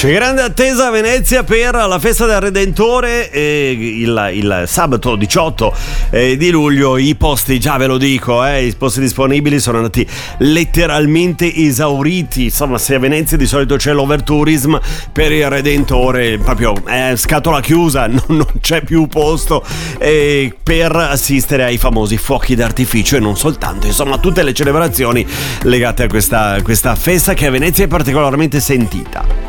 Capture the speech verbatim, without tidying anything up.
C'è grande attesa a Venezia per la festa del Redentore, eh, il, il sabato diciotto eh, di luglio. I posti, già ve lo dico, eh, i posti disponibili sono andati letteralmente esauriti. Insomma, se a Venezia di solito c'è l'overtourism, per il Redentore proprio è scatola chiusa, non, non c'è più posto eh, per assistere ai famosi fuochi d'artificio e non soltanto. Insomma, tutte le celebrazioni legate a questa, questa festa che a Venezia è particolarmente sentita.